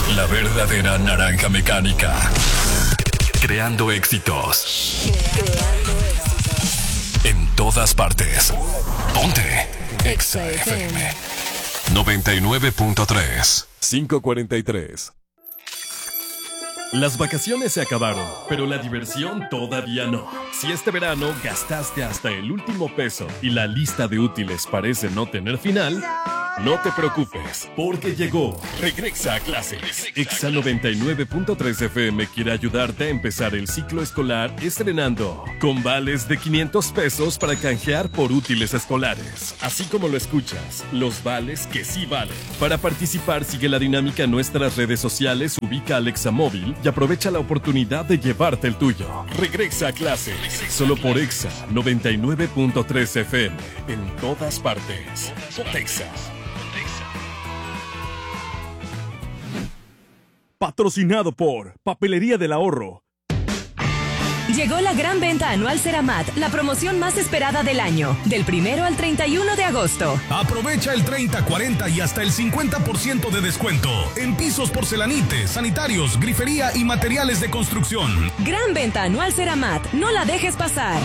La verdadera naranja mecánica. Creando éxitos. En todas partes. Ponte Exa FM 99.3. 5:43. Las vacaciones se acabaron, pero la diversión todavía no. Si este verano gastaste hasta el último peso y la lista de útiles parece no tener final, no te preocupes, porque llegó Regresa a Clases. Exa 99.3 FM quiere ayudarte a empezar el ciclo escolar estrenando con vales de 500 pesos para canjear por útiles escolares. Así como lo escuchas, los vales que sí valen. Para participar, sigue la dinámica en nuestras redes sociales, ubica Alexa Móvil y aprovecha la oportunidad de llevarte el tuyo. Regresa a Clases, solo por Exa 99.3 FM, en todas partes. Exa. Patrocinado por Papelería del Ahorro. Llegó la gran venta anual Ceramat, la promoción más esperada del año, del 1 al 31 de agosto. Aprovecha el 30, 40 y hasta el 50% de descuento en pisos, porcelanites, sanitarios, grifería y materiales de construcción. Gran venta anual Ceramat, no la dejes pasar.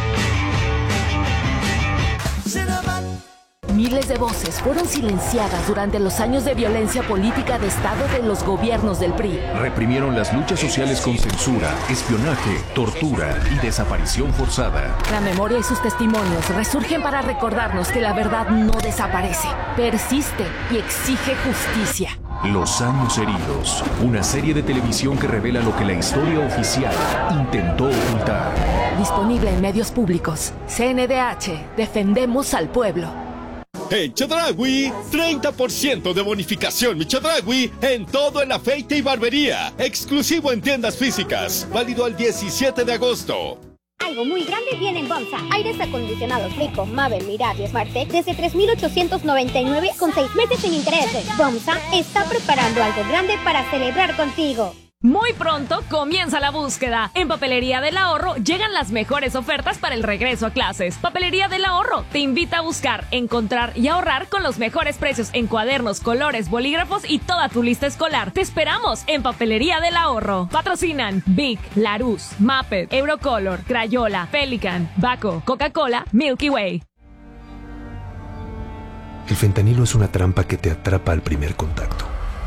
Ceramat. Miles de voces fueron silenciadas durante los años de violencia política de Estado de los gobiernos del PRI. Reprimieron las luchas sociales con censura, espionaje, tortura y desaparición forzada. La memoria y sus testimonios resurgen para recordarnos que la verdad no desaparece, persiste y exige justicia. Los años heridos, una serie de televisión que revela lo que la historia oficial intentó ocultar. Disponible en medios públicos. CNDH, defendemos al pueblo. En Chedraui, 30% de bonificación, mi Chedraui, en todo el afeite y barbería. Exclusivo en tiendas físicas. Válido al 17 de agosto. Algo muy grande viene en Bomsa. Aires acondicionados Rico, Mave, Mirage y Smartec desde 3,899 con 6 meses sin intereses. Bomsa está preparando algo grande para celebrar contigo. Muy pronto comienza la búsqueda. En Papelería del Ahorro llegan las mejores ofertas para el regreso a clases. Papelería del Ahorro te invita a buscar, encontrar y ahorrar con los mejores precios en cuadernos, colores, bolígrafos y toda tu lista escolar. Te esperamos en Papelería del Ahorro. Patrocinan Bic, Larousse, Maped, Eurocolor, Crayola, Pelican, Baco, Coca-Cola, Milky Way. El fentanilo es una trampa que te atrapa al primer contacto.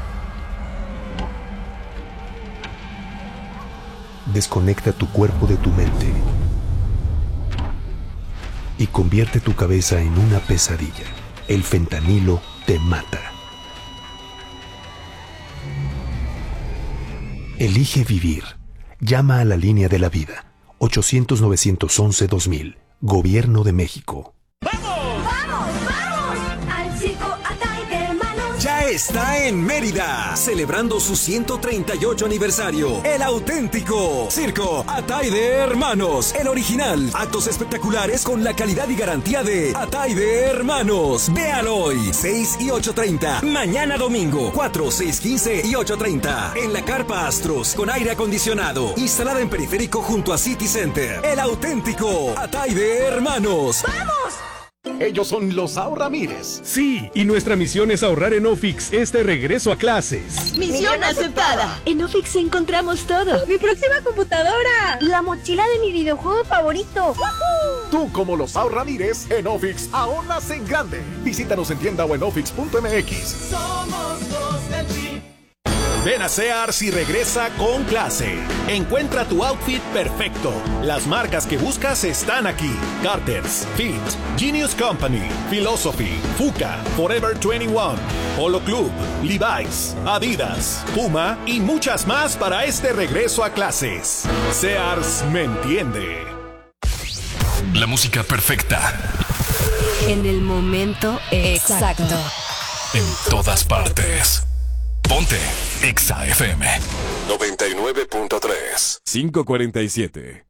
Desconecta tu cuerpo de tu mente y convierte tu cabeza en una pesadilla. El fentanilo te mata. Elige vivir. Llama a la línea de la vida. 800-911-2000. Gobierno de México. Ya está en Mérida, celebrando su 138 aniversario. El auténtico Circo Atay de Hermanos, el original. Actos espectaculares con la calidad y garantía de Atay de Hermanos. Véalo hoy, 6 y 8:30. Mañana domingo, 4, 6, 15 y 8:30. En la Carpa Astros, con aire acondicionado, instalada en periférico junto a City Center. El auténtico Atay de Hermanos. ¡Vamos! Ellos son los Ahorramires. Sí, y nuestra misión es ahorrar en Ofix este regreso a clases. ¡Misión aceptada! En Ofix encontramos todo. ¡Mi próxima computadora! ¡La mochila de mi videojuego favorito! ¡Woohoo! Tú, como los Ahorramires, en Ofix ahorras en grande. Visítanos en tienda o en ofix.mx. Somos los del Tri. Ven a Sears y regresa con clase. Encuentra tu outfit perfecto. Las marcas que buscas están aquí: Carter's, Fit, Genius Company, Philosophy, Fuka, Forever 21, Polo Club, Levi's, Adidas, Puma y muchas más para este regreso a clases. Sears me entiende. La música perfecta. En el momento exacto. En todas partes. Ponte Exa FM 99.3. 5:47.